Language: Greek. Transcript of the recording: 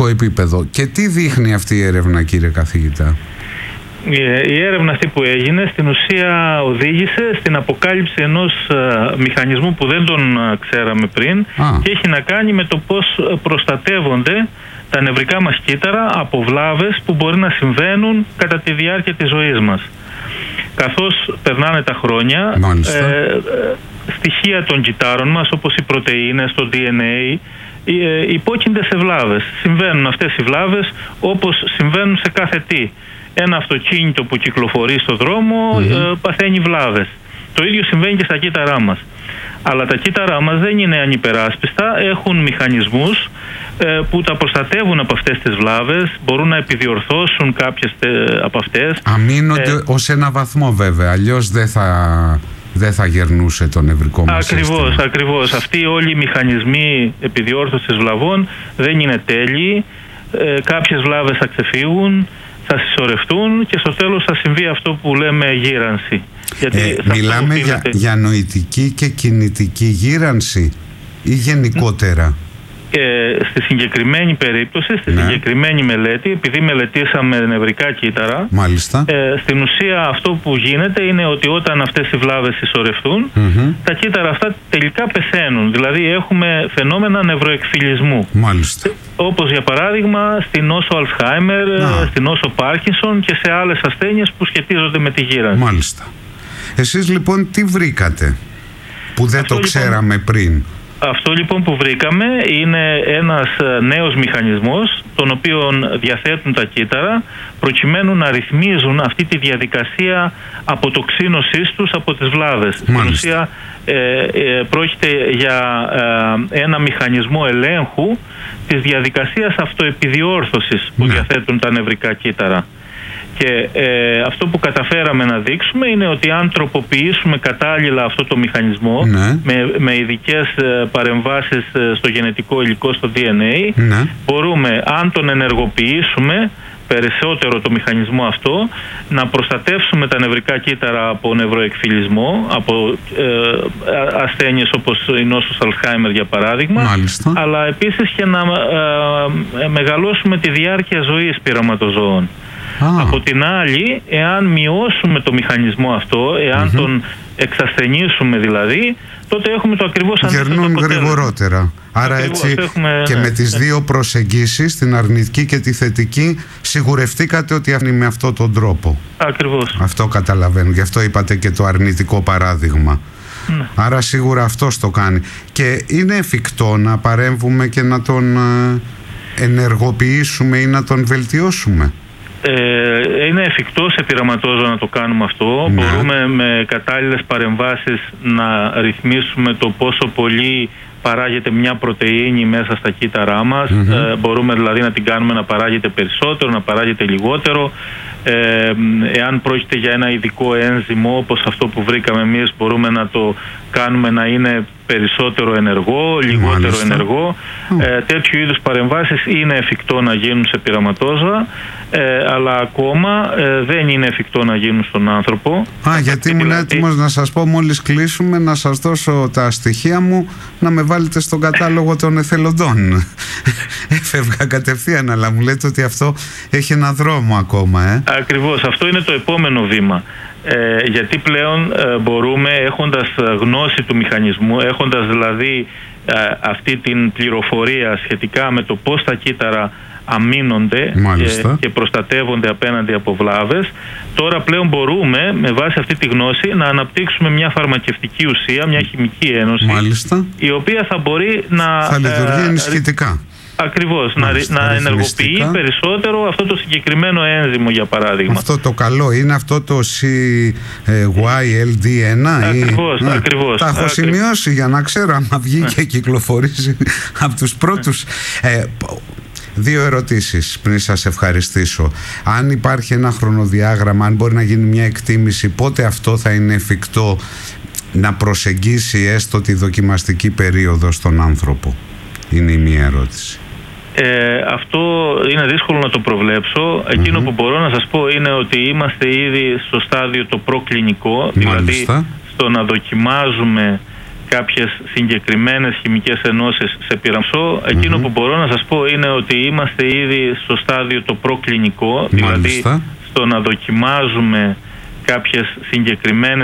νοσηλευτικό επίπεδο. Και τι δείχνει αυτή η έρευνα, κύριε καθηγητά? Η έρευνα αυτή που έγινε στην ουσία οδήγησε στην αποκάλυψη ενός μηχανισμού που δεν τον ξέραμε πριν και έχει να κάνει με το πώς προστατεύονται τα νευρικά μας κύτταρα από βλάβες που μπορεί να συμβαίνουν κατά τη διάρκεια της ζωής μας. Καθώς περνάνε τα χρόνια, στοιχεία των κυττάρων μας, όπως οι πρωτεΐνες, το DNA, υπόκεινται σε βλάβες. Συμβαίνουν αυτές οι βλάβες όπως συμβαίνουν σε κάθε τι. Ένα αυτοκίνητο που κυκλοφορεί στο δρόμο παθαίνει βλάβες. Το ίδιο συμβαίνει και στα κύτταρά μας. Αλλά τα κύτταρά μας δεν είναι ανυπεράσπιστα, έχουν μηχανισμούς που τα προστατεύουν από αυτές τις βλάβες, μπορούν να επιδιορθώσουν κάποιες από αυτές. Αμήνονται ως ένα βαθμό βέβαια, αλλιώς δεν θα γερνούσε το νευρικό μας σύστημα. Ακριβώς. Αυτοί όλοι οι μηχανισμοί επιδιόρθωσης βλαβών δεν είναι τέλειοι. Κάποιες βλάβες θα ξεφύγουν, θα συσσωρευτούν και στο τέλος θα συμβεί αυτό που λέμε γύρανση. Μιλάμε για νοητική και κινητική γύρανση ή γενικότερα? Στη συγκεκριμένη περίπτωση, στη συγκεκριμένη μελέτη, επειδή μελετήσαμε νευρικά κύτταρα, στην ουσία αυτό που γίνεται είναι ότι όταν αυτές οι βλάβες συσσωρευτούν, τα κύτταρα αυτά τελικά πεθαίνουν. Δηλαδή έχουμε φαινόμενα νευροεκφυλισμού. Όπως για παράδειγμα στην νόσο Αλσχάιμερ, στην νόσο Πάρκινσον και σε άλλες ασθένειες που σχετίζονται με τη γύρανση. Εσείς λοιπόν τι βρήκατε που δεν το ξέραμε πριν? Αυτό λοιπόν που βρήκαμε είναι ένας νέος μηχανισμός τον οποίο διαθέτουν τα κύτταρα προκειμένου να ρυθμίζουν αυτή τη διαδικασία αποτοξίνωσής τους από τις βλάβες. Στην ουσία πρόκειται για ένα μηχανισμό ελέγχου της διαδικασίας αυτοεπιδιόρθωσης που διαθέτουν τα νευρικά κύτταρα. Και αυτό που καταφέραμε να δείξουμε είναι ότι αν τροποποιήσουμε κατάλληλα αυτό το μηχανισμό με ειδικές παρεμβάσεις στο γενετικό υλικό, στο DNA, μπορούμε, αν τον ενεργοποιήσουμε περισσότερο το μηχανισμό αυτό, να προστατεύσουμε τα νευρικά κύτταρα από νευροεκφυλισμό, από ασθένειες όπως η νόσος Αλσχάιμερ για παράδειγμα, αλλά επίσης και να μεγαλώσουμε τη διάρκεια ζωής πειραματοζώων. Από την άλλη, εάν μειώσουμε το μηχανισμό αυτό, εάν τον εξασθενήσουμε δηλαδή, τότε έχουμε το ακριβώς αντίθετο αποτέλεσμα. Γερνούν γρηγορότερα. Άρα έτσι και με τις δύο προσεγγίσεις, την αρνητική και τη θετική, σιγουρευτήκατε ότι είναι με αυτόν τον τρόπο. Ακριβώς. Αυτό καταλαβαίνω. Γι' αυτό είπατε και το αρνητικό παράδειγμα. Άρα σίγουρα αυτός το κάνει. Και είναι εφικτό να παρέμβουμε και να τον ενεργοποιήσουμε ή να τον βελτιώσουμε? Είναι εφικτό σε πειραματόζωα να το κάνουμε αυτό. Μπορούμε με κατάλληλες παρεμβάσεις να ρυθμίσουμε το πόσο πολύ παράγεται μια πρωτεΐνη μέσα στα κύτταρά μας. Μπορούμε δηλαδή να την κάνουμε να παράγεται περισσότερο, να παράγεται λιγότερο. Εάν πρόκειται για ένα ειδικό ένζυμο όπως αυτό που βρήκαμε εμείς, μπορούμε να το κάνουμε να είναι περισσότερο ενεργό, λιγότερο ενεργό. Τέτοιου είδους παρεμβάσεις είναι εφικτό να γίνουν σε πειραματόζωα, αλλά ακόμα δεν είναι εφικτό να γίνουν στον άνθρωπο. Γιατί ήμουν έτοιμος να σας πω μόλις κλείσουμε, να σας δώσω τα στοιχεία μου, να με βάλετε στον κατάλογο των εθελοντών. Έφευγα κατευθείαν, αλλά μου λέτε ότι αυτό έχει ένα δρόμο ακόμα. Ακριβώς, αυτό είναι το επόμενο βήμα. Γιατί πλέον μπορούμε, έχοντας γνώση του μηχανισμού, έχοντας δηλαδή αυτή την πληροφορία σχετικά με το πώς τα κύτταρα αμήνονται και προστατεύονται απέναντι από βλάβες, τώρα πλέον μπορούμε με βάση αυτή τη γνώση να αναπτύξουμε μια φαρμακευτική ουσία, μια χημική ένωση, η οποία θα μπορεί να λειτουργεί ενισχυτικά. Ακριβώς, να ενεργοποιεί περισσότερο αυτό το συγκεκριμένο ένζυμο για παράδειγμα. Αυτό το καλό είναι αυτό το CYLD1? Ακριβώς. Τα έχω σημειώσει για να ξέρω άμα βγει και κυκλοφορήσει από τους πρώτους. Δύο ερωτήσεις πριν σας ευχαριστήσω. Αν υπάρχει ένα χρονοδιάγραμμα, αν μπορεί να γίνει μια εκτίμηση, πότε αυτό θα είναι εφικτό να προσεγγίσει έστω τη δοκιμαστική περίοδο στον άνθρωπο? Είναι η μία ερώτηση. Αυτό είναι δύσκολο να το προβλέψω. Εκείνο που μπορώ να σας πω είναι ότι είμαστε ήδη στο στάδιο το προκλινικό, δηλαδή στο να δοκιμάζουμε κάποιες συγκεκριμένες χημικές ενώσεις σε πειραμσό. Εκείνο που μπορώ να σας πω είναι ότι είμαστε ήδη στο στάδιο το προκλινικό, δηλαδή στο να δοκιμάζουμε κάποιες συγκεκριμένες